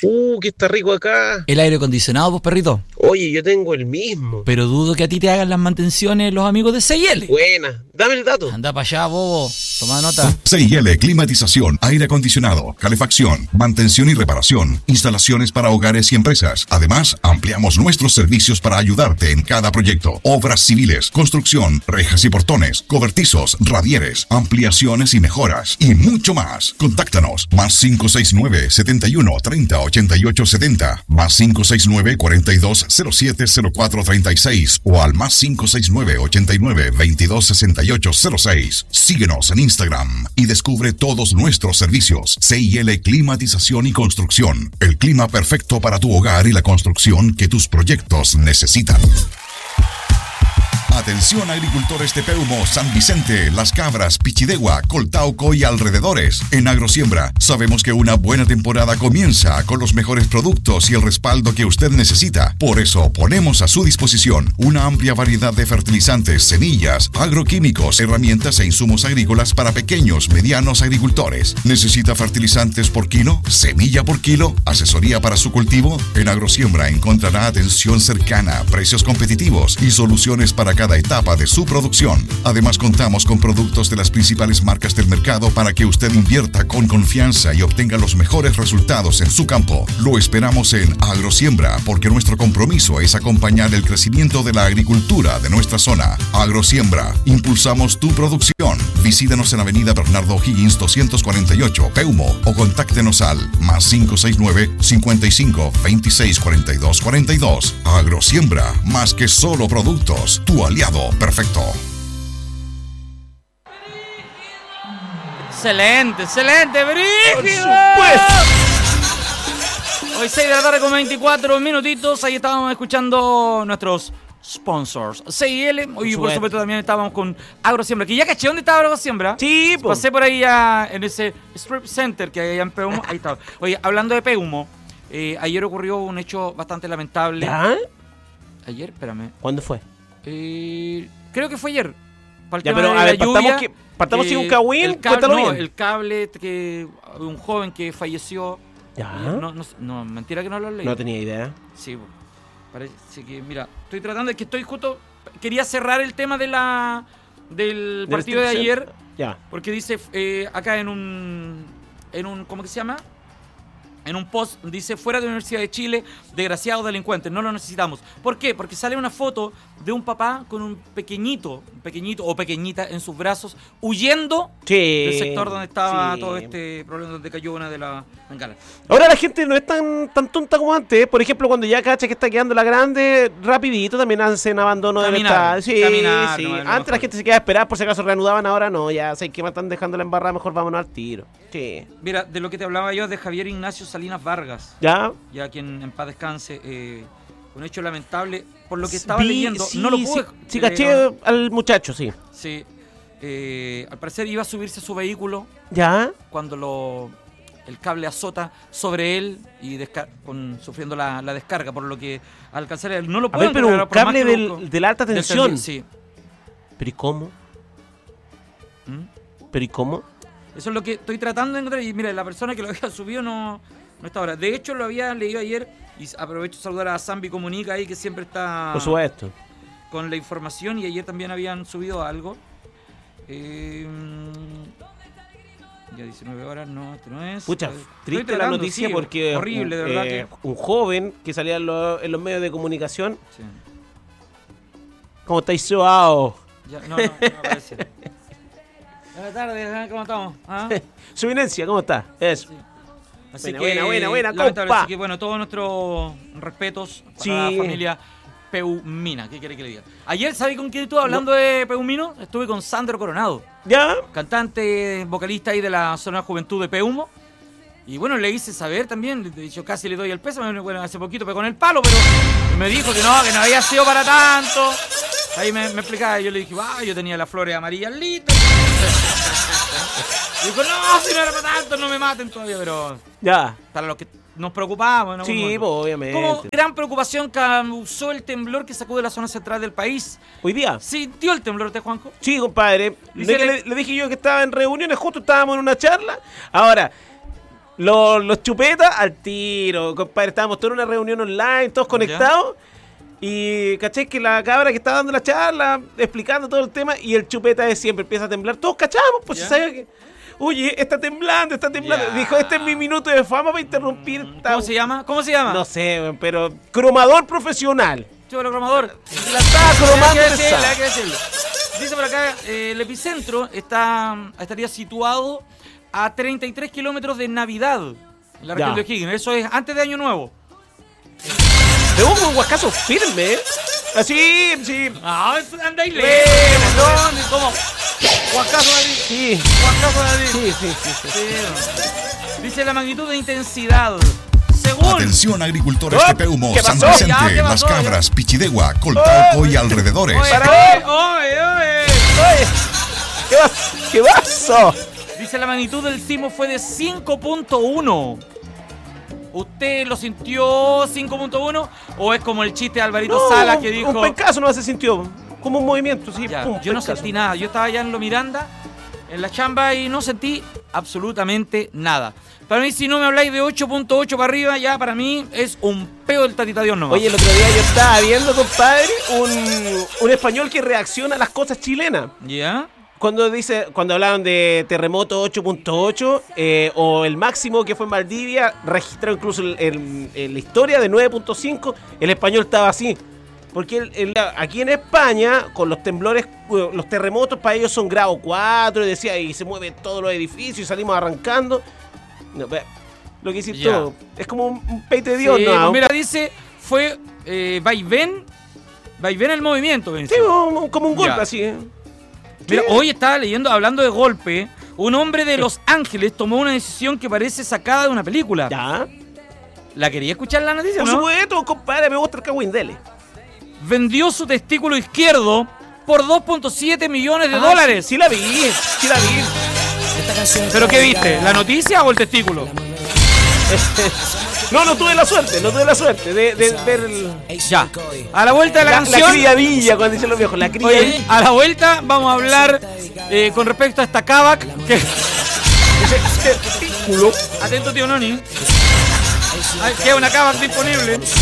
Que está rico acá. El aire acondicionado, pues, perrito. Oye, yo tengo el mismo. Pero dudo que a ti te hagan las mantenciones los amigos de C&L. Buena, dame el dato. Anda para allá, bobo. Toma nota. C&L, climatización, aire acondicionado, calefacción, mantención y reparación, instalaciones para hogares y empresas. Además, ampliamos nuestros servicios para ayudarte en cada proyecto. Obras civiles, construcción, rejas y portones, cobertizos, radieres, ampliaciones y mejoras, y mucho más. Contáctanos, más 569 71 30 88 70, más 569 42 07 04 36 o al más 569 89 22 68 06. Síguenos en Instagram y descubre todos nuestros servicios. C&L Climatización y Construcción. El clima perfecto para tu hogar y la construcción que tus proyectos necesitan. Atención agricultores de Peumo, San Vicente, Las Cabras, Pichidegua, Coltauco y alrededores. En Agrosiembra sabemos que una buena temporada comienza con los mejores productos y el respaldo que usted necesita. Por eso ponemos a su disposición una amplia variedad de fertilizantes, semillas, agroquímicos, herramientas e insumos agrícolas para pequeños, medianos agricultores. ¿Necesita fertilizantes por kilo? ¿Semilla por kilo? ¿Asesoría para su cultivo? En Agrosiembra encontrará atención cercana, precios competitivos y soluciones para cada etapa de su producción. Además, contamos con productos de las principales marcas del mercado para que usted invierta con confianza y obtenga los mejores resultados en su campo. Lo esperamos en Agrosiembra, porque nuestro compromiso es acompañar el crecimiento de la agricultura de nuestra zona. Agrosiembra, impulsamos tu producción. Visítanos en Avenida Bernardo O'Higgins 248, Peumo, o contáctenos al más 569 55 26 42 42. Agrosiembra, más que solo productos, tu aliado perfecto. Excelente, brígido. Hoy 6 de la tarde con 24 minutitos. Ahí estábamos escuchando nuestros sponsors. C&L. Hoy por supuesto también estábamos con Agrosiembra. Que ya caché dónde estaba Agrosiembra. Sí, po. Pasé por ahí ya en ese strip center que hay allá en Peumo. Ahí estaba. Oye, hablando de Peumo, ayer ocurrió un hecho bastante lamentable. ¿Ya? Ayer, espérame. ¿Cuándo fue? Creo que fue ayer. Ya, pero a ver, partamos sin un cagüín, cuéntalo bien. El cable que un joven que falleció. Ya. No, mentira que no lo leí. No tenía idea. Sí, parece que, mira, estoy tratando de que quería cerrar el tema del partido de ayer. Ya. Porque dice acá en un ¿cómo que se llama? En un post dice: fuera de la Universidad de Chile, desgraciados delincuentes, no lo necesitamos. ¿Por qué? Porque sale una foto de un papá con un pequeñito o pequeñita en sus brazos, huyendo del sector donde estaba todo este problema, donde cayó una de las bengalas. Ahora la gente no es tan tonta como antes. Por ejemplo, cuando ya cacha que está quedando la grande, rapidito también hacen abandono del estadio. Sí. Antes la gente se quedaba a esperar por si acaso reanudaban, ahora no. Ya sé que me están dejando la embarrada, mejor vámonos al tiro. Sí. Mira, de lo que te hablaba yo de Javier Ignacio Salinas Vargas. Ya quien en paz descanse. Un hecho lamentable, por lo que estaba leyendo. No lo pude. Sí, caché al muchacho, sí. Sí. Al parecer iba a subirse a su vehículo. Ya. Cuando el cable azota sobre él y sufriendo la descarga, por lo que al alcanzar él no lo puede. Pero un cable de la alta tensión. Sí. ¿Pero y cómo? ¿Pero y cómo? Eso es lo que estoy tratando de encontrar. Y mira, la persona que lo había subido no está ahora. De hecho, lo había leído ayer. Y aprovecho de saludar a Zambi Comunica ahí, que siempre está por supuesto con la información. Y ayer también habían subido algo. Ya 19 horas, no, esto no es. Pucha, triste la noticia, sí, porque horrible, de verdad que un joven que salía en los medios de comunicación. Sí. ¿Cómo estáis suados? No aparece. Buenas tardes, ¿cómo estamos? ¿Ah? Su eminencia, ¿cómo está? Eso. Sí. Así buena, compa. Así que bueno, todos nuestros respetos para la familia Peumina. ¿Qué quiere que le diga? Ayer, ¿sabes con quién estuve hablando de Peumino? Estuve con Sandro Coronado. ¿Ya? Cantante, vocalista ahí de la zona de juventud de Peumo. Y bueno, le hice saber también, yo casi le doy el peso, bueno, hace poquito pegó con el palo, pero me dijo que no había sido para tanto. Ahí me explicaba, yo le dije, yo tenía las flores amarillas listas. Dijo, no, si no era para tanto, no me maten todavía, pero ya. Para los que nos preocupamos, ¿no? Sí, pues, obviamente. Como gran preocupación causó el temblor que sacude la zona central del país. ¿Hoy día? ¿Sintió el temblor, Juanjo? Sí, compadre. Le dije yo que estaba en reuniones, justo estábamos en una charla. Ahora, Los chupetas al tiro, compadre. Estábamos todos en una reunión online, todos conectados. Y caché que la cabra que estaba dando la charla, explicando todo el tema, y el chupeta de siempre empieza a temblar. Todos cachamos, pues se sabía que... Oye, está temblando. Dijo, este es mi minuto de fama para interrumpir. ¿Cómo se llama? No sé, pero cromador profesional. Chúbalo, cromador. La estaba cromando. Hay que decirlo. Dice por acá, el epicentro estaría situado a 33 kilómetros de Navidad, en la región de O'Higgins. Eso es antes de Año Nuevo. De un huascazo firme, ¿eh? Así, sí. Ah, anda y lee. ¿Cómo? Huascazo de ahí. Sí. Huascazo de ahí. Sí. Dice la magnitud de intensidad. Según... Atención agricultores de Peumo, ¿Qué San pasó? Vicente, ¿Qué Las pasó? Cabras, Pichidegua, Coltauco y alrededores. Oye. ¿Qué pasó? Dice la magnitud del sismo fue de 5.1. ¿Usted lo sintió 5.1 o es como el chiste de Alvarito Sala que dijo... Un pencazo no se sintió, como un movimiento, sí. Ya, pum, yo no pencazo. sentí nada, yo estaba allá en Lo Miranda, en la chamba, y no sentí absolutamente nada. Para mí, si no me habláis de 8.8 para arriba, ya para mí es un peo del tatita Dios nomás. Oye, el otro día yo estaba viendo, compadre, un español que reacciona a las cosas chilenas. ¿Ya? Cuando hablaron de terremoto 8.8 o el máximo que fue en Valdivia, registrado incluso en la historia de 9.5, el español estaba así. Porque aquí en España, con los temblores, los terremotos para ellos son grado 4, y se mueven todos los edificios y salimos arrancando. No, lo que hiciste todo es como un peite de Dios, sí, ¿no? Pues mira, dice, fue vaivén el movimiento. Sí, como un golpe así, ¿eh? Mira, hoy estaba leyendo, hablando de golpe, un hombre de Los Ángeles tomó una decisión que parece sacada de una película. ¿Ya? ¿La quería escuchar la noticia, Por no? supuesto, compadre, me gusta el Cawindele. Vendió su testículo izquierdo por 2.7 millones de dólares. Sí la vi. ¿Pero qué viste? ¿La noticia o el testículo? No tuve la suerte de ver el... Ya. A la vuelta de la canción... La criadilla, cuando dicen los viejos, la criadilla. Oye, a la vuelta vamos a hablar con respecto a esta Kavak. Que... Ese testículo. Atento, tío Noni. Queda una Kavak disponible.